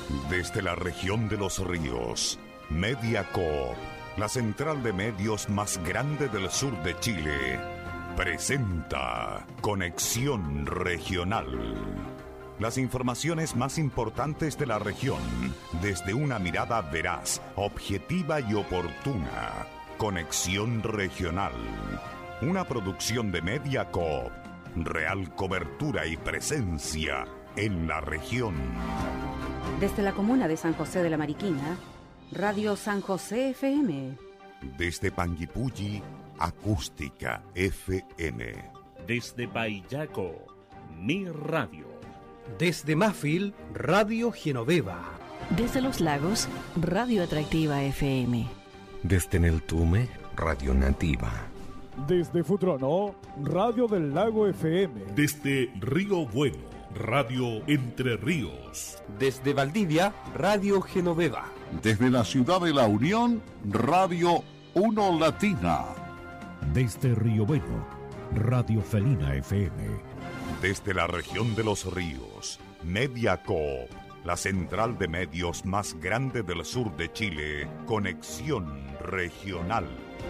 Desde la región de los ríos, Mediacoop, la central de medios más grande del sur de Chile, presenta Conexión Regional. Las informaciones más importantes de la región, desde una mirada veraz, objetiva y oportuna. Conexión Regional, una producción de Mediacoop, real cobertura y presencia en la región. Desde la comuna de San José de la Mariquina, Radio San José FM. Desde Panguipulli, Acústica FM. Desde Payaco, Mi Radio. Desde Mafil, Radio Genoveva. Desde Los Lagos, Radio Atractiva FM. Desde Neltume, Radio Nativa. Desde Futrono, Radio del Lago FM. Desde Río Bueno, Radio Entre Ríos. Desde Valdivia, Radio Genoveva. Desde la ciudad de La Unión, Radio Uno Latina. Desde Río Bueno, Radio Felina FM. Desde la región de los ríos, Mediacoop, la central de medios más grande del sur de Chile, Conexión Regional.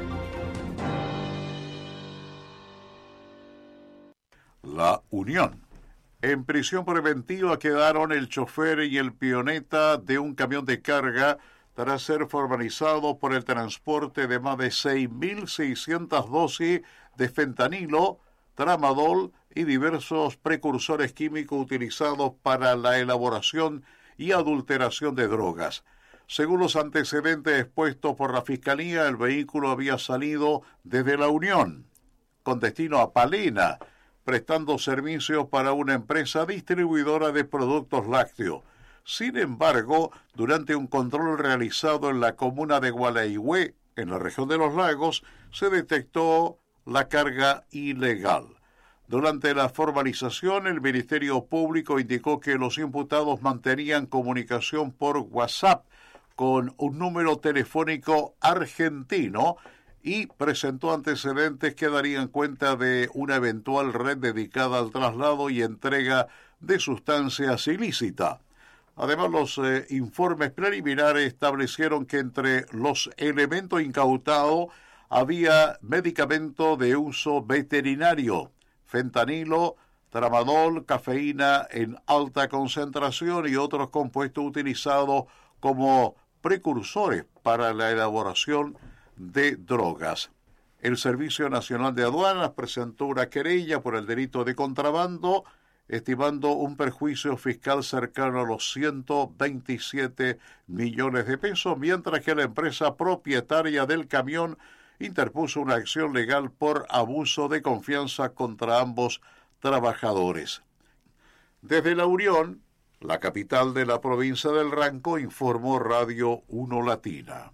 La Unión. En prisión preventiva quedaron el chofer y el pioneta de un camión de carga tras ser formalizado por el transporte de más de 6.600 dosis de fentanilo, tramadol y diversos precursores químicos utilizados para la elaboración y adulteración de drogas. Según los antecedentes expuestos por la Fiscalía, el vehículo había salido desde La Unión, con destino a Palena, prestando servicios para una empresa distribuidora de productos lácteos. Sin embargo, durante un control realizado en la comuna de Gualeguay, en la región de Los Lagos, se detectó la carga ilegal. Durante la formalización, el Ministerio Público indicó que los imputados mantenían comunicación por WhatsApp con un número telefónico argentino y presentó antecedentes que darían cuenta de una eventual red dedicada al traslado y entrega de sustancias ilícitas. Además, los informes preliminares establecieron que entre los elementos incautados había medicamento de uso veterinario, fentanilo, tramadol, cafeína en alta concentración y otros compuestos utilizados como precursores para la elaboración de drogas. El Servicio Nacional de Aduanas presentó una querella por el delito de contrabando, estimando un perjuicio fiscal cercano a los 127 millones de pesos, mientras que la empresa propietaria del camión interpuso una acción legal por abuso de confianza contra ambos trabajadores. Desde La Unión, la capital de la provincia del Ranco, informó Radio Uno Latina.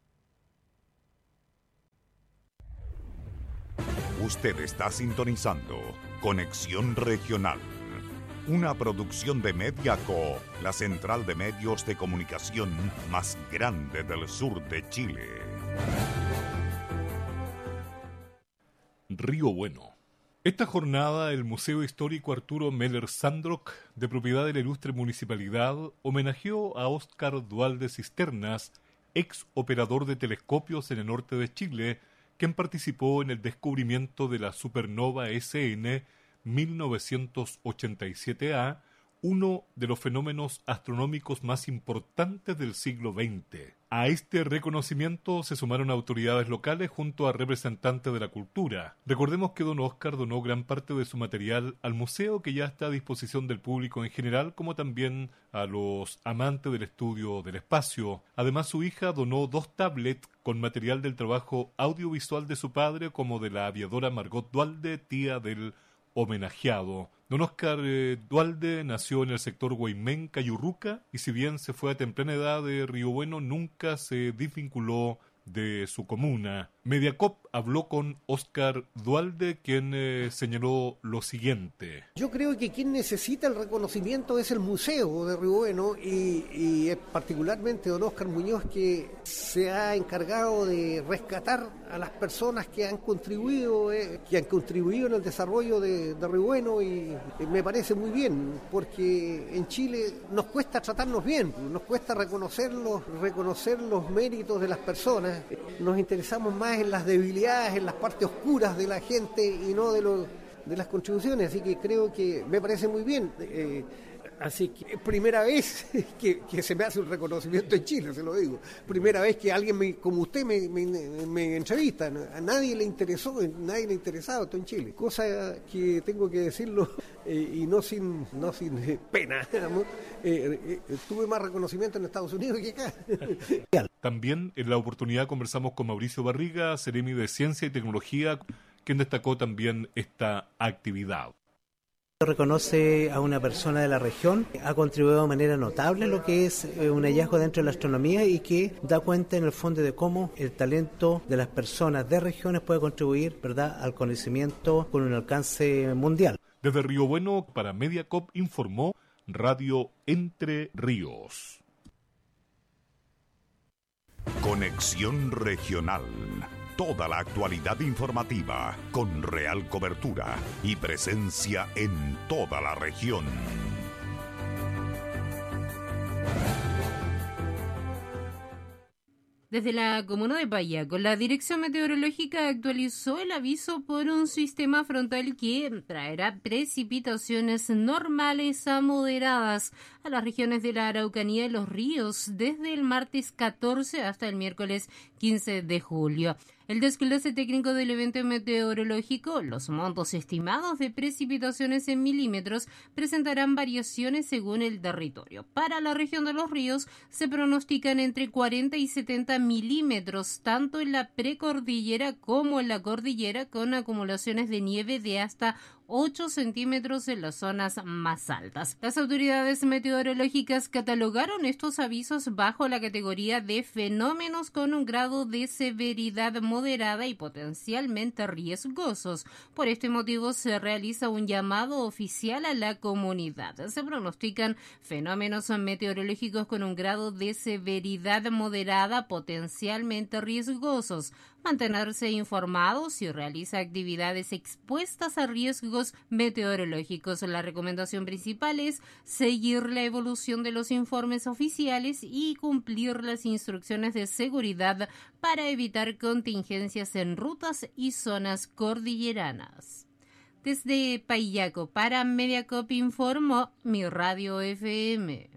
Usted está sintonizando Conexión Regional, una producción de Mediacoop, la central de medios de comunicación más grande del sur de Chile. Río Bueno. Esta jornada, el Museo Histórico Arturo Meller Sandrock, de propiedad de la ilustre municipalidad, homenajeó a Óscar Duhalde Cisternas, ex operador de telescopios en el norte de Chile, quien participó en el descubrimiento de la supernova SN 1987A, uno de los fenómenos astronómicos más importantes del siglo XX. A este reconocimiento se sumaron autoridades locales junto a representantes de la cultura. Recordemos que don Óscar donó gran parte de su material al museo, que ya está a disposición del público en general, como también a los amantes del estudio del espacio. Además, su hija donó 2 tablets con material del trabajo audiovisual de su padre, como de la aviadora Margot Duhalde, tía del homenajeado. Don Óscar Duhalde nació en el sector Guaymén, Cayurruca, y si bien se fue a temprana edad de Río Bueno, nunca se desvinculó de su comuna. Mediacop habló con Óscar Dualde, quien señaló lo siguiente. Yo creo que quien necesita el reconocimiento es el Museo de Río Bueno y es particularmente don Óscar Muñoz, que se ha encargado de rescatar a las personas que han contribuido en el desarrollo de Río Bueno, y me parece muy bien, porque en Chile nos cuesta tratarnos bien, nos cuesta reconocer los méritos de las personas, nos interesamos más en las debilidades, en las partes oscuras de la gente y no de las contribuciones, así que creo que me parece muy bien. Así que es primera vez que se me hace un reconocimiento en Chile, se lo digo. Primera vez que alguien como usted me entrevista. A nadie le interesó, nadie le interesaba esto en Chile. Cosa que tengo que decirlo y no sin pena. Tuve más reconocimiento en Estados Unidos que acá. También en la oportunidad conversamos con Mauricio Barriga, Seremi de Ciencia y Tecnología, quien destacó también esta actividad. Reconoce a una persona de la región, ha contribuido de manera notable lo que es un hallazgo dentro de la astronomía y que da cuenta en el fondo de cómo el talento de las personas de regiones puede contribuir, ¿verdad?, al conocimiento con un alcance mundial. Desde Río Bueno, para Mediacop, informó Radio Entre Ríos. Conexión Regional. Toda la actualidad informativa con real cobertura y presencia en toda la región. Desde la comuna de Payaco, la Dirección Meteorológica actualizó el aviso por un sistema frontal que traerá precipitaciones normales a moderadas a las regiones de la Araucanía y los ríos desde el martes 14 hasta el miércoles 15 de julio. El desglose técnico del evento meteorológico, los montos estimados de precipitaciones en milímetros presentarán variaciones según el territorio. Para la región de los ríos se pronostican entre 40 y 70 milímetros, tanto en la precordillera como en la cordillera, con acumulaciones de nieve de hasta 8 centímetros en las zonas más altas. Las autoridades meteorológicas catalogaron estos avisos bajo la categoría de fenómenos con un grado de severidad moderada y potencialmente riesgosos. Por este motivo se realiza un llamado oficial a la comunidad. Se pronostican fenómenos meteorológicos con un grado de severidad moderada potencialmente riesgosos. Mantenerse informados si realiza actividades expuestas a riesgos meteorológicos. La recomendación principal es seguir la evolución de los informes oficiales y cumplir las instrucciones de seguridad para evitar contingencias en rutas y zonas cordilleranas. Desde Payaco para Mediacop informó Mi Radio FM.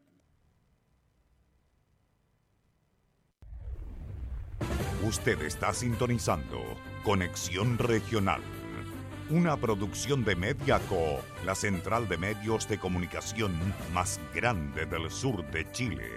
Usted está sintonizando Conexión Regional, una producción de Mediacop, la central de medios de comunicación más grande del sur de Chile.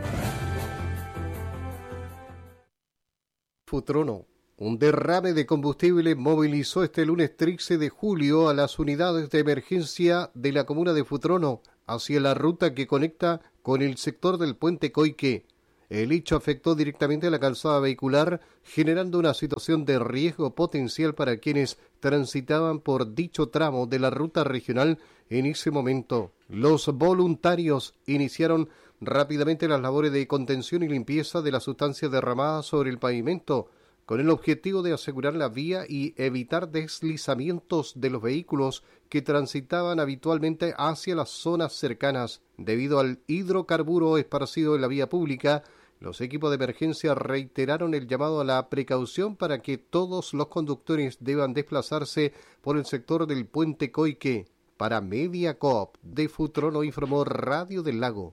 Futrono. Un derrame de combustible movilizó este lunes 13 de julio a las unidades de emergencia de la comuna de Futrono hacia la ruta que conecta con el sector del puente Coique. El hecho afectó directamente a la calzada vehicular, generando una situación de riesgo potencial para quienes transitaban por dicho tramo de la ruta regional en ese momento. Los voluntarios iniciaron rápidamente las labores de contención y limpieza de la sustancia derramada sobre el pavimento, con el objetivo de asegurar la vía y evitar deslizamientos de los vehículos que transitaban habitualmente hacia las zonas cercanas. Debido al hidrocarburo esparcido en la vía pública, los equipos de emergencia reiteraron el llamado a la precaución para que todos los conductores deban desplazarse por el sector del puente Coique. Para Mediacop, de Futrono informó Radio del Lago.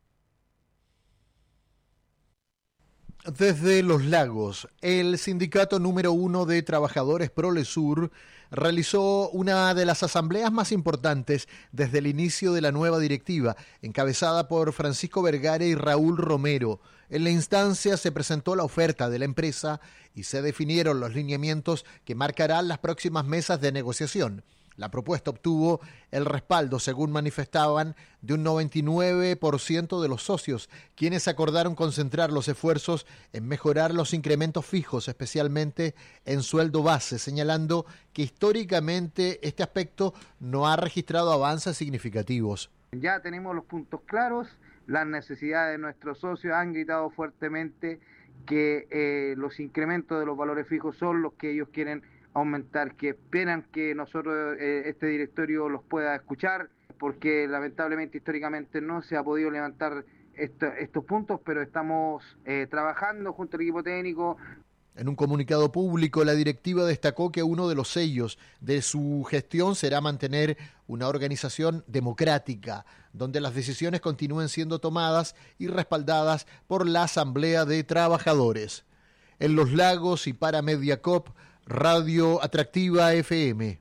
Desde Los Lagos, el sindicato número 1 de trabajadores Prolesur realizó una de las asambleas más importantes desde el inicio de la nueva directiva, encabezada por Francisco Vergara y Raúl Romero. En la instancia se presentó la oferta de la empresa y se definieron los lineamientos que marcarán las próximas mesas de negociación. La propuesta obtuvo el respaldo, según manifestaban, de un 99% de los socios, quienes acordaron concentrar los esfuerzos en mejorar los incrementos fijos, especialmente en sueldo base, señalando que históricamente este aspecto no ha registrado avances significativos. Ya tenemos los puntos claros, las necesidades de nuestros socios han gritado fuertemente que los incrementos de los valores fijos son los que ellos quieren aumentar, que esperan que nosotros, este directorio, los pueda escuchar, porque lamentablemente históricamente no se ha podido levantar estos puntos, pero estamos trabajando junto al equipo técnico. En un comunicado público, la directiva destacó que uno de los sellos de su gestión será mantener una organización democrática, donde las decisiones continúen siendo tomadas y respaldadas por la Asamblea de Trabajadores. En Los Lagos y para Mediacoop, Radio Atractiva FM.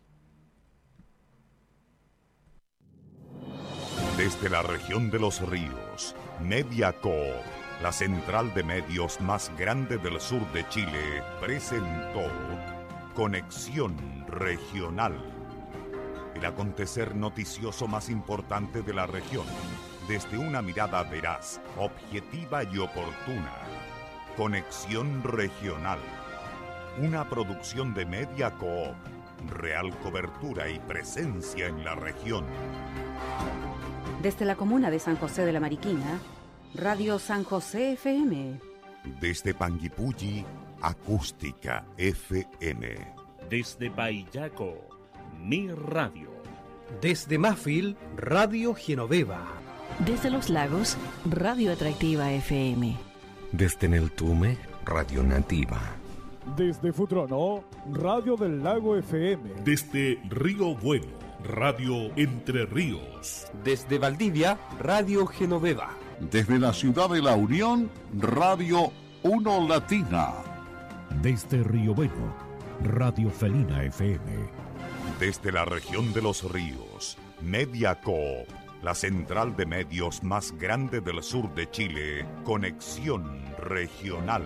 Desde la región de los ríos, Mediacoop, la central de medios más grande del sur de Chile, presentó Conexión Regional, el acontecer noticioso más importante de la región, desde una mirada veraz, objetiva y oportuna. Conexión Regional, una producción de Mediacoop, real cobertura y presencia en la región. Desde la comuna de San José de la Mariquina, Radio San José FM. Desde Panguipulli, Acústica FM. Desde Paillaco, Mi Radio. Desde Mafil, Radio Genoveva. Desde Los Lagos, Radio Atractiva FM. Desde Neltume, Radio Nativa. Desde Futrono, Radio del Lago FM. Desde Río Bueno, Radio Entre Ríos. Desde Valdivia, Radio Genoveva. Desde la ciudad de La Unión, Radio Uno Latina. Desde Río Bueno, Radio Felina FM. Desde la región de los ríos, Mediacoop, la central de medios más grande del sur de Chile, Conexión Regional.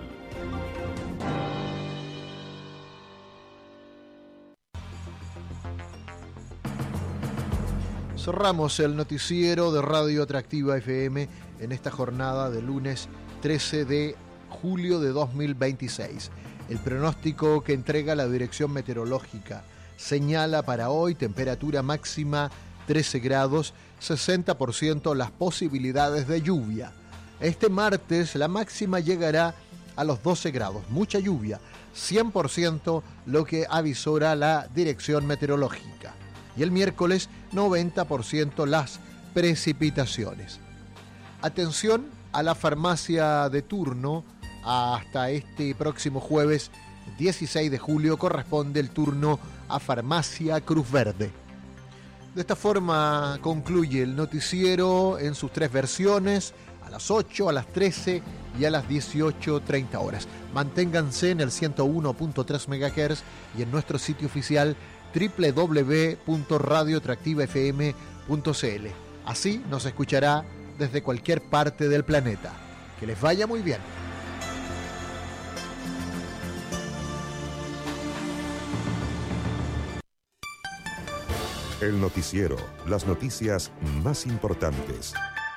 Cerramos el noticiero de Radio Atractiva FM en esta jornada de lunes 13 de julio de 2026. El pronóstico que entrega la Dirección Meteorológica señala para hoy temperatura máxima 13 grados, 60% las posibilidades de lluvia. Este martes la máxima llegará a los 12 grados, mucha lluvia, 100% lo que avisora la Dirección Meteorológica. Y el miércoles 90% las precipitaciones. Atención a la farmacia de turno. Hasta este próximo jueves 16 de julio corresponde el turno a Farmacia Cruz Verde. De esta forma concluye el noticiero en sus tres versiones, a las 8, a las 13 y a las 18:30 horas. Manténganse en el 101.3 MHz y en nuestro sitio oficial www.radioatractivafm.cl. Así nos escuchará desde cualquier parte del planeta. Que les vaya muy bien. El noticiero, las noticias más importantes.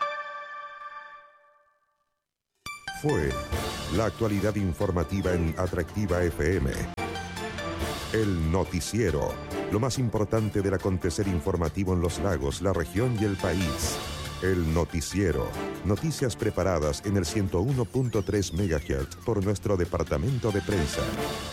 Fue la actualidad informativa en Atractiva FM. El noticiero, lo más importante del acontecer informativo en los lagos, la región y el país. El noticiero, noticias preparadas en el 101.3 MHz por nuestro departamento de prensa.